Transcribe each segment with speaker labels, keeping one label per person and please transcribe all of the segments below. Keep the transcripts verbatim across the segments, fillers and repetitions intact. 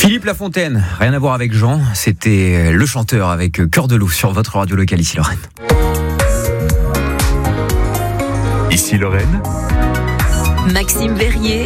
Speaker 1: Philippe Lafontaine, rien à voir avec Jean, c'était le chanteur avec Cœur de loup sur votre radio locale ici Lorraine.
Speaker 2: Ici Lorraine.
Speaker 3: Maxime Verrier.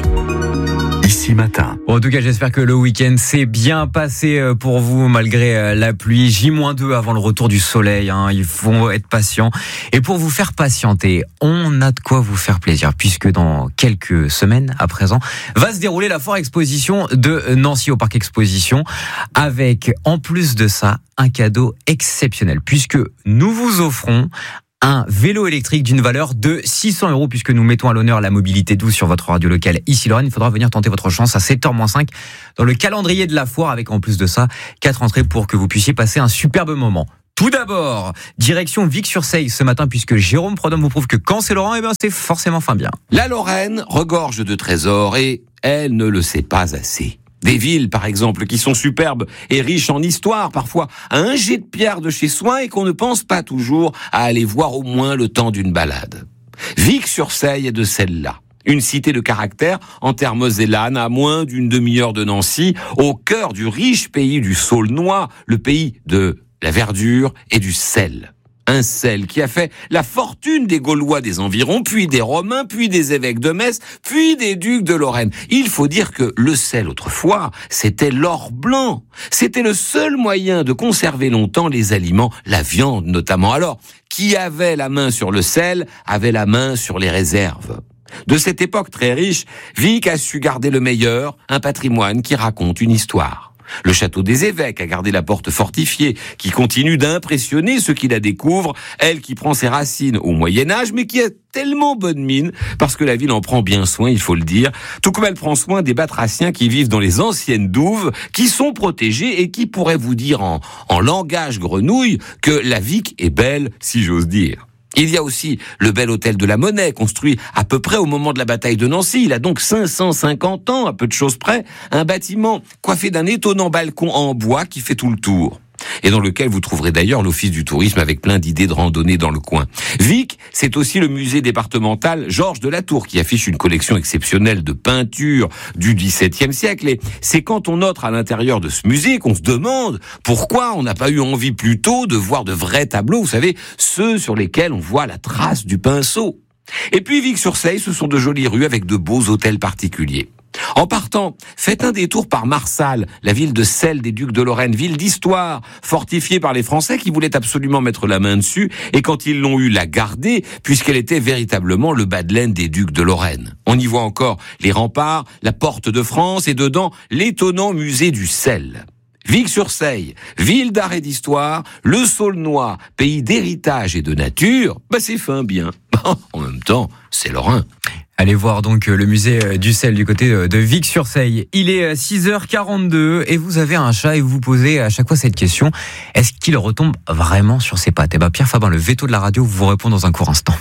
Speaker 2: Ici Matin.
Speaker 1: Bon, en tout cas, j'espère que le week-end s'est bien passé pour vous malgré la pluie. J moins deux avant le retour du soleil. Hein. Il faut être patient. Et pour vous faire patienter, on a de quoi vous faire plaisir puisque dans quelques semaines à présent va se dérouler la foire exposition de Nancy au Parc Exposition avec en plus de ça un cadeau exceptionnel puisque nous vous offrons un vélo électrique d'une valeur de six cents euros puisque nous mettons à l'honneur la mobilité douce sur votre radio locale ici Lorraine. Il faudra venir tenter votre chance à sept heures moins cinq dans le calendrier de la foire avec en plus de ça quatre entrées pour que vous puissiez passer un superbe moment. Tout d'abord, direction Vic-sur-Seille ce matin puisque Jérôme Prodhomme vous prouve que quand c'est Lorrain, eh ben c'est forcément fin bien.
Speaker 4: La Lorraine regorge de trésors et elle ne le sait pas assez. Des villes, par exemple, qui sont superbes et riches en histoire, parfois à un jet de pierre de chez soi et qu'on ne pense pas toujours à aller voir au moins le temps d'une balade. Vic-sur-Seille est de celle-là. Une cité de caractère en terre mosellane, à moins d'une demi-heure de Nancy, au cœur du riche pays du Saulnois, le pays de la verdure et du sel. Un sel qui a fait la fortune des Gaulois des environs, puis des Romains, puis des évêques de Metz, puis des ducs de Lorraine. Il faut dire que le sel, autrefois, c'était l'or blanc. C'était le seul moyen de conserver longtemps les aliments, la viande notamment. Alors, qui avait la main sur le sel, avait la main sur les réserves. De cette époque très riche, Vic a su garder le meilleur, un patrimoine qui raconte une histoire. Le château des évêques a gardé la porte fortifiée, qui continue d'impressionner ceux qui la découvrent, elle qui prend ses racines au Moyen-Âge, mais qui a tellement bonne mine, parce que la ville en prend bien soin, il faut le dire, tout comme elle prend soin des batraciens qui vivent dans les anciennes douves, qui sont protégés et qui pourraient vous dire en, en langage grenouille que la Vic est belle, si j'ose dire. Il y a aussi le bel hôtel de la Monnaie, construit à peu près au moment de la bataille de Nancy. Il a donc cinq cent cinquante ans, à peu de choses près. Un bâtiment coiffé d'un étonnant balcon en bois qui fait tout le tour. Et dans lequel vous trouverez d'ailleurs l'office du tourisme avec plein d'idées de randonnée dans le coin. Vic, c'est aussi le musée départemental Georges de la Tour qui affiche une collection exceptionnelle de peintures du dix-septième siècle. Et c'est quand on entre à l'intérieur de ce musée qu'on se demande pourquoi on n'a pas eu envie plus tôt de voir de vrais tableaux, vous savez, ceux sur lesquels on voit la trace du pinceau. Et puis Vic-sur-Seille, ce sont de jolies rues avec de beaux hôtels particuliers. En partant, faites un détour par Marsal, la ville de Celle des ducs de Lorraine, ville d'histoire, fortifiée par les Français qui voulaient absolument mettre la main dessus, et quand ils l'ont eu, la garder, puisqu'elle était véritablement le bas de laine des ducs de Lorraine. On y voit encore les remparts, la porte de France, et dedans, l'étonnant musée du sel. Vic-sur-Seille, ville d'art et d'histoire, le Saulnois, pays d'héritage et de nature, bah c'est fin bien. En même temps, c'est Lorrain.
Speaker 1: Allez voir donc le musée du sel du côté de Vic-sur-Seille. Il est six heures quarante-deux et vous avez un chat et vous vous posez à chaque fois cette question. Est-ce qu'il retombe vraiment sur ses pattes ? Eh ben Pierre Fabin, le veto de la radio, vous répond dans un court instant.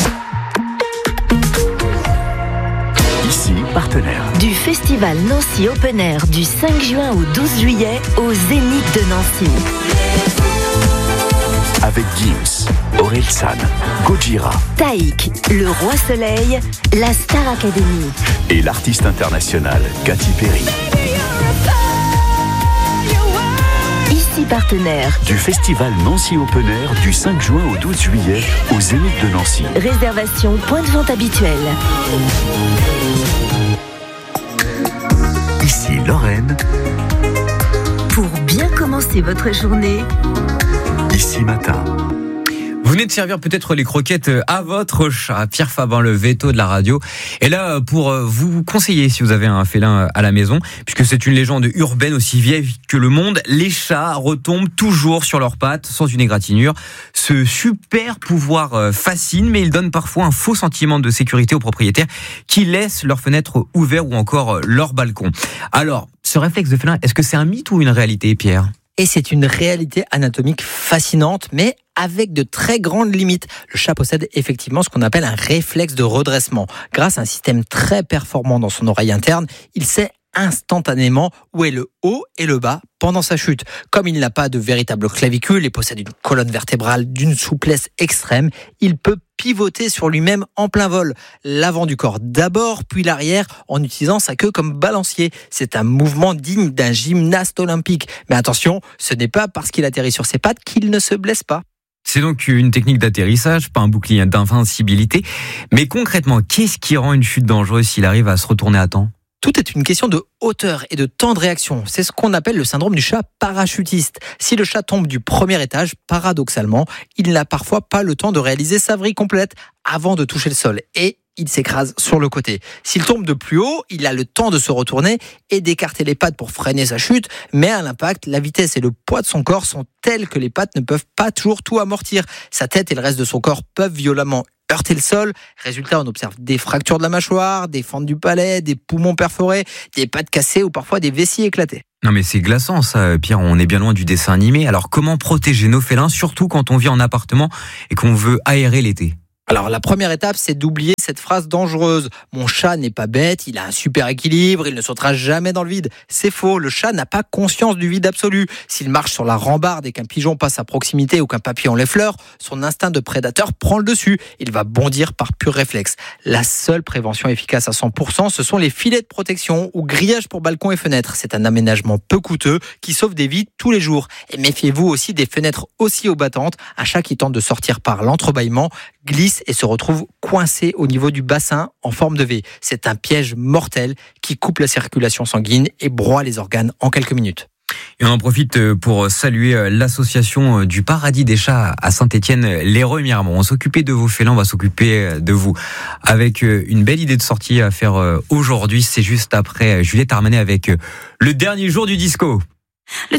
Speaker 2: Ici, partenaire.
Speaker 3: Du festival Nancy Open Air du cinq juin au douze juillet au Zénith de Nancy.
Speaker 2: Avec Gims, Orelsan, Gojira,
Speaker 3: Taïk, le Roi Soleil, la Star Academy.
Speaker 2: Et l'artiste international Katy Perry.
Speaker 3: Ici partenaire.
Speaker 2: Du festival Nancy Open Air du cinq juin au douze juillet au Zénith de Nancy.
Speaker 3: Réservation point de vente habituel.
Speaker 2: Ici Lorraine.
Speaker 3: Pour bien commencer votre journée.
Speaker 2: Ici Matin.
Speaker 1: Vous venez de servir peut-être les croquettes à votre chat, Pierre Fabin, le veto de la radio. Et là, pour vous conseiller, si vous avez un félin à la maison, puisque c'est une légende urbaine aussi vieille que le monde, les chats retombent toujours sur leurs pattes, sans une égratignure. Ce super pouvoir fascine, mais il donne parfois un faux sentiment de sécurité aux propriétaires qui laissent leurs fenêtres ouvertes ou encore leur balcon. Alors, ce réflexe de félin, est-ce que c'est un mythe ou une réalité, Pierre ?
Speaker 5: Et c'est une réalité anatomique fascinante, mais avec de très grandes limites. Le chat possède effectivement ce qu'on appelle un réflexe de redressement. Grâce à un système très performant dans son oreille interne, il sait instantanément où est le haut et le bas pendant sa chute. Comme il n'a pas de véritable clavicule et possède une colonne vertébrale d'une souplesse extrême, il peut pivoter sur lui-même en plein vol. L'avant du corps d'abord, puis l'arrière en utilisant sa queue comme balancier. C'est un mouvement digne d'un gymnaste olympique. Mais attention, ce n'est pas parce qu'il atterrit sur ses pattes qu'il ne se blesse pas.
Speaker 1: C'est donc une technique d'atterrissage, pas un bouclier d'invincibilité. Mais concrètement, qu'est-ce qui rend une chute dangereuse s'il arrive à se retourner à temps ?
Speaker 5: Tout est une question de hauteur et de temps de réaction. C'est ce qu'on appelle le syndrome du chat parachutiste. Si le chat tombe du premier étage, paradoxalement, il n'a parfois pas le temps de réaliser sa vrille complète avant de toucher le sol. Et il s'écrase sur le côté. S'il tombe de plus haut, il a le temps de se retourner et d'écarter les pattes pour freiner sa chute, mais à l'impact, la vitesse et le poids de son corps sont tels que les pattes ne peuvent pas toujours tout amortir. Sa tête et le reste de son corps peuvent violemment heurter le sol. Résultat, on observe des fractures de la mâchoire, des fentes du palais, des poumons perforés, des pattes cassées ou parfois des vessies éclatées.
Speaker 1: Non mais c'est glaçant ça, Pierre, on est bien loin du dessin animé. Alors comment protéger nos félins, surtout quand on vit en appartement et qu'on veut aérer l'été ?
Speaker 5: Alors la première étape, c'est d'oublier cette phrase dangereuse. Mon chat n'est pas bête, il a un super équilibre, il ne sautera jamais dans le vide. C'est faux, le chat n'a pas conscience du vide absolu. S'il marche sur la rambarde et qu'un pigeon passe à proximité ou qu'un papillon l'effleure, son instinct de prédateur prend le dessus. Il va bondir par pur réflexe. La seule prévention efficace à cent pour cent, ce sont les filets de protection ou grillages pour balcons et fenêtres. C'est un aménagement peu coûteux qui sauve des vies tous les jours. Et méfiez-vous aussi des fenêtres aussi haut battantes. Un chat qui tente de sortir par l'entrebâillement glisse et se retrouve coincé au niveau du bassin en forme de V. C'est un piège mortel qui coupe la circulation sanguine et broie les organes en quelques minutes.
Speaker 1: Et on en profite pour saluer l'association du Paradis des Chats à Saint-Étienne-l'Hérault Miremont. On s'occupait de vos félins, on va s'occuper de vous avec une belle idée de sortie à faire aujourd'hui. C'est juste après Juliette Armanet avec le dernier jour du disco.